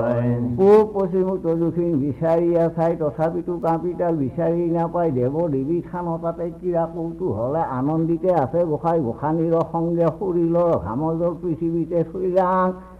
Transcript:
পূব পশ্চিম উত্তৰ দক্ষিণ বিচাৰিয়া চাই তথাপিতো কাঁপিতাল বিচাৰি নাপায় দেৱ দেৱী থান তাতে কিৰা কৌতূহলে আনন্দিতে আছে গোসাঁই গোসাঁনীৰ সংগে শৰীৰৰ ঘামজৰ পৃথিৱীতে থৈৰাং